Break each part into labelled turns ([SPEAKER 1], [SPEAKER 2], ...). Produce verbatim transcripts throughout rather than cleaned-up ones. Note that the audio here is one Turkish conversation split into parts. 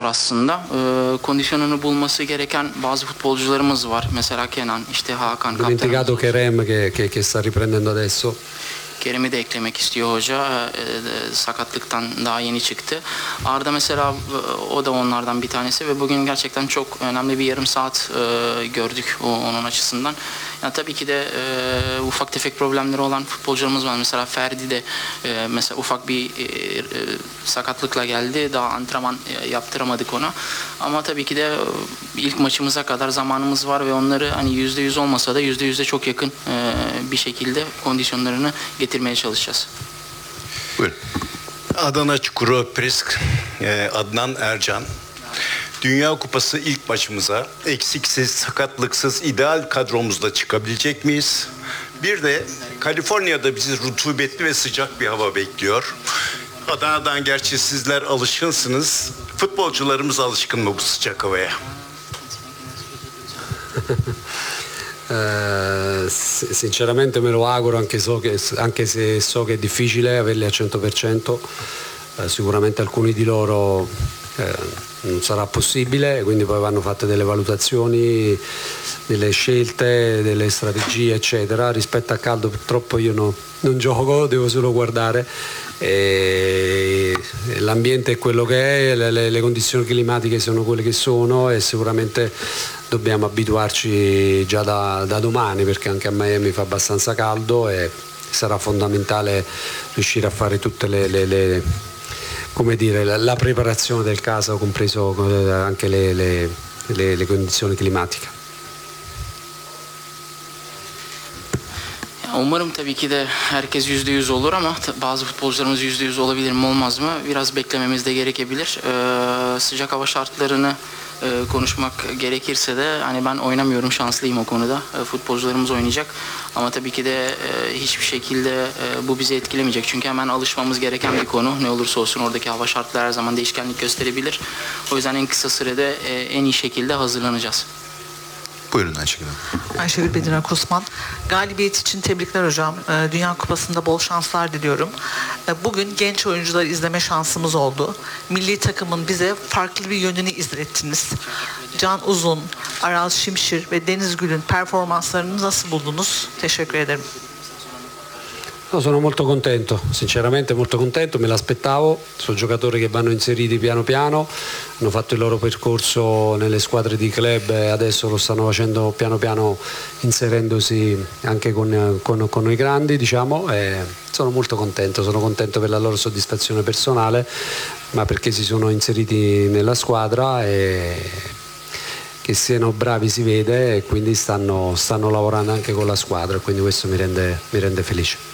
[SPEAKER 1] aslında. E, kondisyonunu bulması gereken bazı futbolcularımız var. Mesela Kenan, işte Hakan,
[SPEAKER 2] Dimenticato
[SPEAKER 1] kaptanımız.
[SPEAKER 2] Kerem che, che, che sta riprendendo adesso.
[SPEAKER 1] Kerem'i de eklemek istiyor hoca. E, sakatlıktan daha yeni çıktı. Arda mesela o da onlardan bir tanesi ve bugün gerçekten çok önemli bir yarım saat e, gördük o, onun açısından. Yani tabii ki de e, ufak tefek problemleri olan futbolcularımız var. Mesela Ferdi de e, mesela ufak bir e, e, sakatlıkla geldi. Daha antrenman e, yaptıramadık ona. Ama tabii ki de e, ilk maçımıza kadar zamanımız var ve onları hani yüzde yüz olmasa da yüzde yüze çok yakın e, bir şekilde kondisyonlarını getirmeye çalışacağız.
[SPEAKER 3] Buyurun. Adana Çukurova Prisk, Adnan Ercan. Dünya Kupası ilk maçımıza eksiksiz, sakatlıksız, ideal kadromuzla çıkabilecek miyiz? Bir de Kaliforniya'da bizi rutubetli ve sıcak bir hava bekliyor. Adana'dan gerçi sizler alışkınsınız. Futbolcularımız alışkın mı bu sıcak havaya?
[SPEAKER 2] Eh, sinceramente me lo auguro, anche, so che, anche se so che è difficile averli al cento per cento. Eh, sicuramente alcuni di loro eh, non sarà possibile, quindi poi vanno fatte delle valutazioni, delle scelte, delle strategie eccetera. Rispetto al caldo purtroppo io no, non gioco, devo solo guardare. E l'ambiente è quello che è, le, le condizioni climatiche sono quelle che sono e sicuramente dobbiamo abituarci già da, da domani, perché anche a Miami fa abbastanza caldo e sarà fondamentale riuscire a fare tutte le, le, le come dire, la, la preparazione del caso, compreso anche le, le, le, le condizioni climatiche.
[SPEAKER 1] Umarım tabii ki de herkes yüzde yüz olur ama bazı futbolcularımız yüzde yüz olabilir mi olmaz mı? Biraz beklememiz de gerekebilir. Ee, sıcak hava şartlarını e, konuşmak gerekirse de hani ben oynamıyorum, şanslıyım o konuda. E, futbolcularımız oynayacak ama tabii ki de e, hiçbir şekilde e, bu bizi etkilemeyecek. Çünkü hemen alışmamız gereken bir konu. Ne olursa olsun oradaki hava şartları her zaman değişkenlik gösterebilir. O yüzden en kısa sürede e, en iyi şekilde hazırlanacağız.
[SPEAKER 3] Buyurun Ayşegül Hanım.
[SPEAKER 4] Ayşegül Bedirhan Kusman. Galibiyet için tebrikler hocam. Dünya Kupası'nda bol şanslar diliyorum. Bugün genç oyuncuları izleme şansımız oldu. Milli takımın bize farklı bir yönünü izlettiniz. Can Uzun, Aral Şimşir ve Deniz Gül'ün performanslarını nasıl buldunuz? Teşekkür ederim.
[SPEAKER 2] No, sono molto contento, sinceramente molto contento, me l'aspettavo. Sono giocatori che vanno inseriti piano piano, hanno fatto il loro percorso nelle squadre di club e adesso lo stanno facendo piano piano inserendosi anche con, con, con i grandi, diciamo, e sono molto contento, sono contento per la loro soddisfazione personale, ma perché si sono inseriti nella squadra e che siano bravi si vede e quindi stanno, stanno lavorando anche con la squadra, quindi questo mi rende, mi rende felice.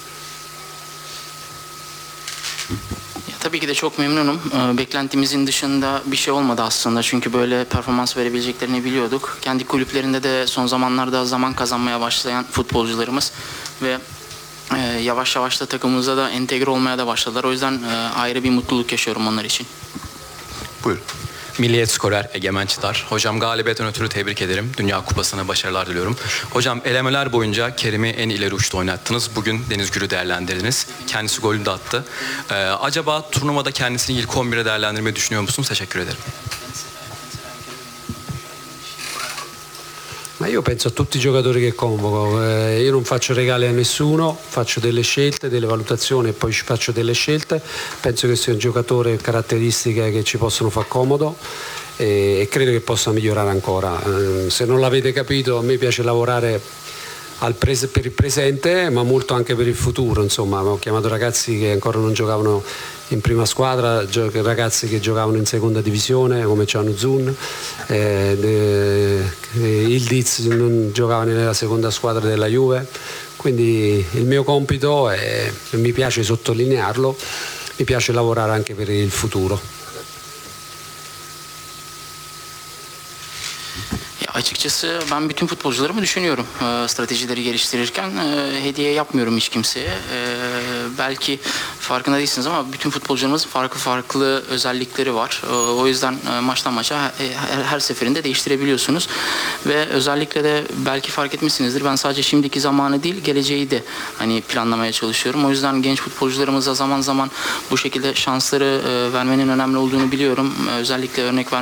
[SPEAKER 1] Ya, tabii ki de çok memnunum. Ee, beklentimizin dışında bir şey olmadı aslında. Çünkü böyle performans verebileceklerini biliyorduk. Kendi kulüplerinde de son zamanlarda zaman kazanmaya başlayan futbolcularımız ve e, yavaş yavaş da takımımıza da entegre olmaya da başladılar. O yüzden e, ayrı bir mutluluk yaşıyorum onlar için.
[SPEAKER 3] Buyurun.
[SPEAKER 5] Milliyet skorer Egemen Çıtar. Hocam galibiyetten ötürü tebrik ederim. Dünya Kupası'na başarılar diliyorum. Hocam elemeler boyunca Kerim'i en ileri uçta oynattınız. Bugün Deniz Gül'ü değerlendirdiniz. Kendisi golünü de attı. Ee, acaba turnuvada kendisini ilk on bire değerlendirmeyi düşünüyor musunuz? Teşekkür ederim.
[SPEAKER 2] Ma io penso a tutti i giocatori che convoco, eh, io non faccio regali a nessuno, faccio delle scelte, delle valutazioni e poi ci faccio delle scelte. Penso che sia un giocatore caratteristiche che ci possono far comodo e, e credo che possa migliorare ancora. Eh, se non l'avete capito, a me piace lavorare al pres- per il presente ma molto anche per il futuro, insomma ho chiamato ragazzi che ancora non giocavano in prima squadra, gio- ragazzi che giocavano in seconda divisione come Can Uzun, eh, de- eh, Ildiz non giocava nella seconda squadra della Juve, quindi il mio compito è, e mi piace sottolinearlo, mi piace lavorare anche per il futuro.
[SPEAKER 1] Açıkçası ben bütün futbolcularımı düşünüyorum e, stratejileri geliştirirken e, hediye yapmıyorum hiç kimseye. E, belki farkında değilsiniz ama bütün futbolcularımızın farklı farklı özellikleri var. E, o yüzden e, maçtan maça her, her seferinde değiştirebiliyorsunuz ve özellikle de belki fark etmişsinizdir. Ben sadece şimdiki zamanı değil geleceği de hani planlamaya çalışıyorum. O yüzden genç futbolcularımıza zaman zaman bu şekilde şansları e, vermenin önemli olduğunu biliyorum. E, özellikle örnek ver